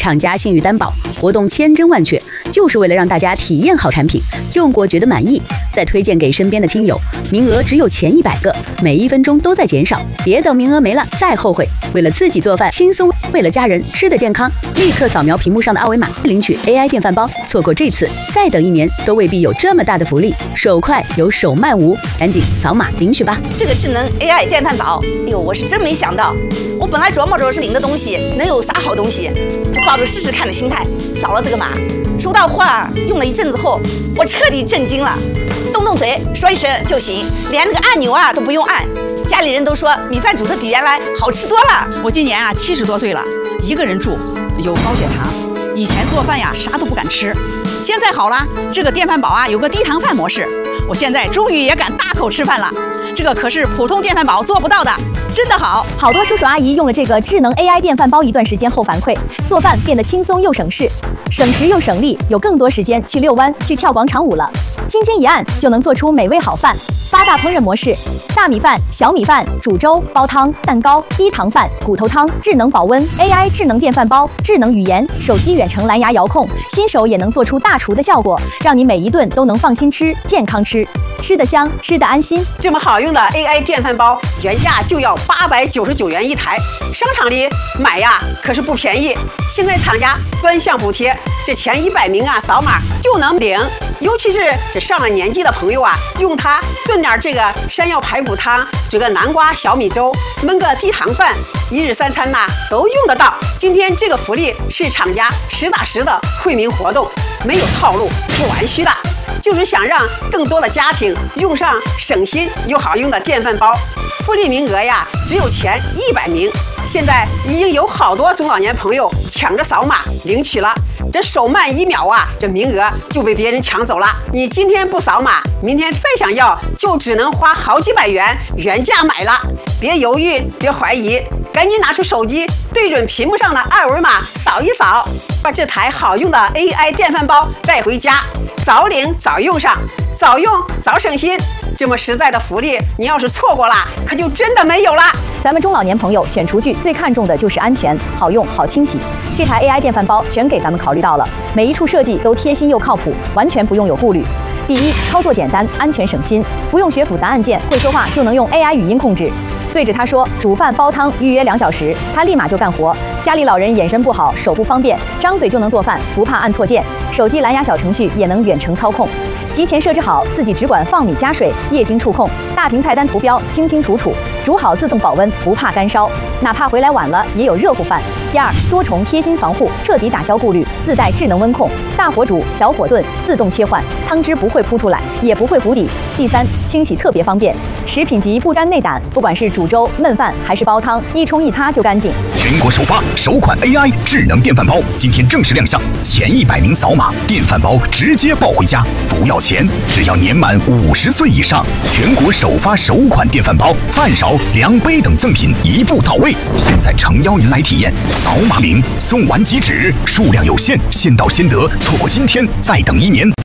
厂家信誉担保，活动千真万确，就是为了让大家体验好产品，用过觉得满意，再推荐给身边的亲友。名额只有前100个，每1分钟都在减少，别等名额没了再后悔。为了自己做饭轻松，为了家人吃得健康，立刻扫描屏幕上的二维码领取 AI 电饭煲。错过这次，再等1年都未必有这么大的福利。手快有手慢无，赶紧扫码领取吧！ 这个智能 AI 电饭煲，哎呦，我是真没想到。我本来琢磨着是领的东西能有啥好东西，就抱着试试看的心态扫了这个码。收到货用了一阵子后，我彻底震惊了，动嘴说一声就行，连那个按钮都不用按。家里人都说米饭煮的比原来好吃多了。 我今年70多岁了，一个人住，有高血糖，以前做饭啥都不敢吃，现在好了，这个电饭煲有个低糖饭模式，我现在终于也敢大口吃饭了。这个可是普通电饭煲做不到的，真的好。 好多叔叔阿姨用了这个智能 AI 电饭煲一段时间后反馈，做饭变得轻松又省事，省时又省力，有更多时间去遛弯、去跳广场舞了。轻轻一按就能做出美味好饭。8大烹饪模式：大米饭、小米饭、煮粥、煲汤、蛋糕、低糖饭、骨头汤、智能保温、AI 智能电饭煲、智能语言、手机远程蓝牙遥控，新手也能做出大厨的效果，让你每一顿都能放心吃、健康吃，吃得香，吃得安心。 这么好用的 AI 电饭煲，原价就要899元一台，商场里买可是不便宜。现在厂家专项补贴，这前100名扫码就能领。尤其是这上了年纪的朋友用它炖点这个山药排骨汤，煮个南瓜小米粥，焖个低糖饭，1日3餐都用得到。今天这个福利是厂家实打实的惠民活动，没有套路，不玩虚的，就是想让更多的家庭用上省心又好用的电饭煲。福利名额只有前100名，现在已经有好多中老年朋友抢着扫码领取了。这手慢1秒这名额就被别人抢走了。你今天不扫码，明天再想要就只能花好几百元原价买了。别犹豫，别怀疑，赶紧拿出手机，对准屏幕上的二维码扫一扫，把这台好用的 AI 电饭煲带回家，早领早用上，早用早省心。这么实在的福利，你要是错过了，可就真的没有了。 咱们中老年朋友选厨具最看重的就是安全、好用、好清洗。这台 AI 电饭煲全给咱们考虑到了，每一处设计都贴心又靠谱，完全不用有顾虑。第一，操作简单，安全省心，不用学复杂按键，会说话就能用 AI 语音控制。对着他说煮饭煲汤预约2小时，他立马就干活。家里老人眼神不好，手不方便，张嘴就能做饭，不怕按错键。手机蓝牙小程序也能远程操控。提前设置好，自己只管放米加水，液晶触控，大屏菜单图标清清楚楚，煮好自动保温，不怕干烧，哪怕回来晚了也有热乎饭。第二，多重贴心防护，彻底打消顾虑，自带智能温控，大火煮、小火炖，自动切换，汤汁不会扑出来，也不会糊底。第三，清洗特别方便，食品级不沾内胆，不管是煮粥、焖饭还是煲汤，一冲一擦就干净。 全国首发首款 AI 智能电饭煲，今天正式亮相，前100名扫码，电饭煲直接抱回家，不要钱，只要年满50岁以上。全国首发首款电饭煲，饭勺、量杯等赠品一步到位。现在诚邀您来体验，扫码领，送完即止，数量有限，先到先得，错过今天再等1年。